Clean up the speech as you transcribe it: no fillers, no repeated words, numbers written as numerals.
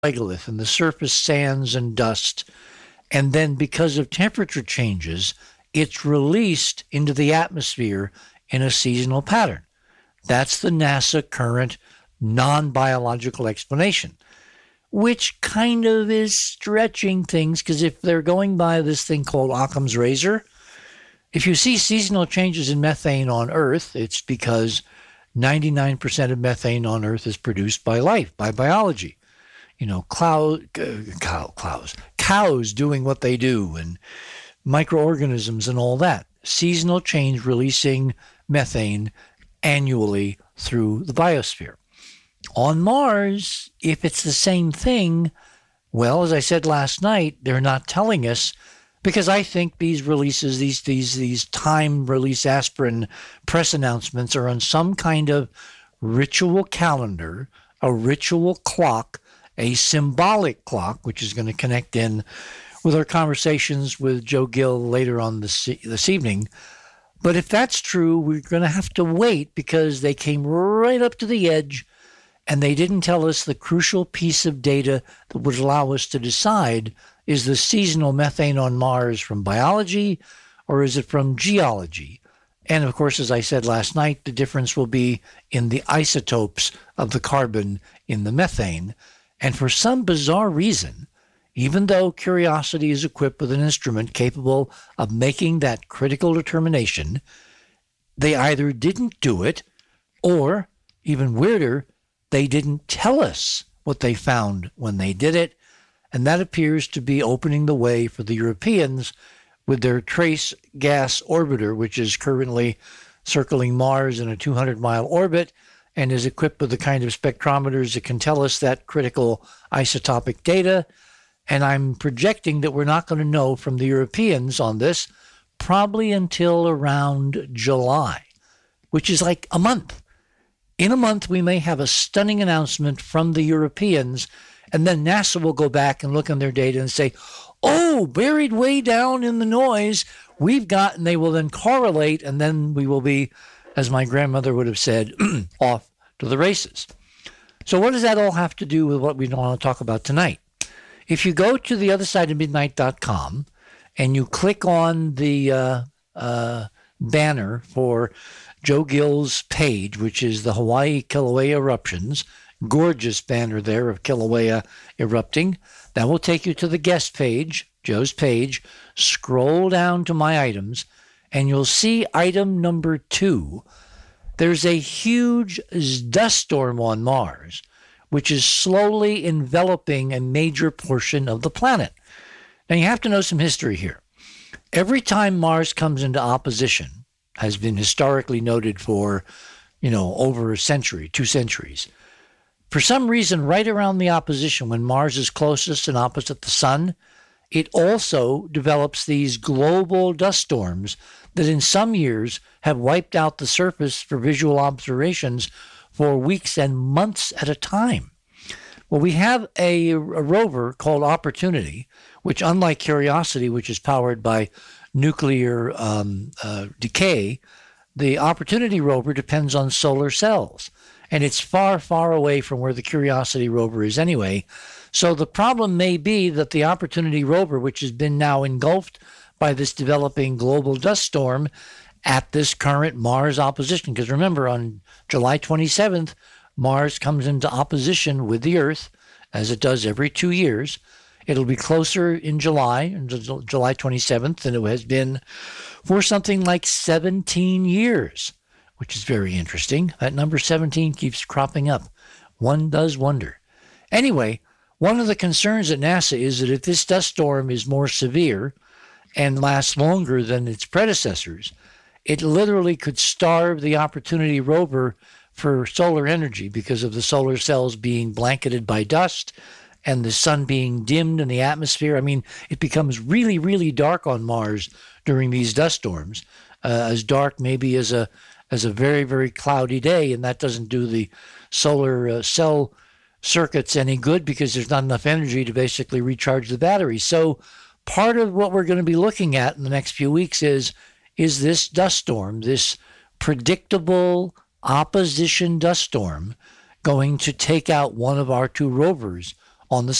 regolith and the surface sands and dust. And then because of temperature changes, it's released into the atmosphere in a seasonal pattern. That's the NASA current non-biological explanation, which kind of is stretching things, because if they're going by this thing called Occam's razor, if you see seasonal changes in methane on Earth, it's because 99% of methane on Earth is produced by life, by biology. Cows doing what they do, and microorganisms and all that. Seasonal change releasing methane annually through the biosphere. On Mars, if it's the same thing, well, as I said last night, they're not telling us, because I think these releases, these time release aspirin press announcements are on some kind of ritual calendar, a ritual clock, a symbolic clock, which is going to connect in with our conversations with Joe Gill later on this evening. But if that's true, we're going to have to wait, because they came right up to the edge and they didn't tell us the crucial piece of data that would allow us to decide, is the seasonal methane on Mars from biology or is it from geology? And of course, as I said last night, the difference will be in the isotopes of the carbon in the methane. And for some bizarre reason, even though Curiosity is equipped with an instrument capable of making that critical determination, they either didn't do it, or, even weirder, they didn't tell us what they found when they did it. And that appears to be opening the way for the Europeans with their Trace Gas Orbiter, which is currently circling Mars in a 200-mile orbit and is equipped with the kind of spectrometers that can tell us that critical isotopic data. And I'm projecting that we're not going to know from the Europeans on this probably until around July, which is like a month. In a month, we may have a stunning announcement from the Europeans, and then NASA will go back and look on their data and say, oh, buried way down in the noise, we've got, and they will then correlate, and then we will be, as my grandmother would have said, off to the races. So what does that all have to do with what we want to talk about tonight? If you go to theothersideofmidnight.com and you click on the banner for Joe Gill's page, which is the Hawaii Kilauea eruptions, gorgeous banner there of Kilauea erupting, that will take you to the guest page, Joe's page. Scroll down to my items, and you'll see item number 2. There's a huge dust storm on Mars, which is slowly enveloping a major portion of the planet. Now, you have to know some history here. Every time Mars comes into opposition, has been historically noted for, over a century, 2 centuries. For some reason, right around the opposition, when Mars is closest and opposite the sun, it also develops these global dust storms that in some years have wiped out the surface for visual observations for weeks and months at a time. Well, we have a rover called Opportunity, which, unlike Curiosity, which is powered by nuclear decay, the Opportunity rover depends on solar cells. And it's far, far away from where the Curiosity rover is anyway. So the problem may be that the Opportunity rover, which has been now engulfed by this developing global dust storm at this current Mars opposition, because remember, on July 27th, Mars comes into opposition with the Earth, as it does every 2 years. It'll be closer in July 27th, than it has been for something like 17 years, which is very interesting. That number 17 keeps cropping up. One does wonder. Anyway, one of the concerns at NASA is that if this dust storm is more severe and lasts longer than its predecessors, it literally could starve the Opportunity rover for solar energy because of the solar cells being blanketed by dust and the sun being dimmed in the atmosphere. I mean, it becomes really, really dark on Mars during these dust storms, as dark maybe as a very, very cloudy day, and that doesn't do the solar cell circuits any good because there's not enough energy to basically recharge the battery. So part of what we're going to be looking at in the next few weeks is this dust storm, this predictable opposition dust storm, going to take out one of our 2 rovers on the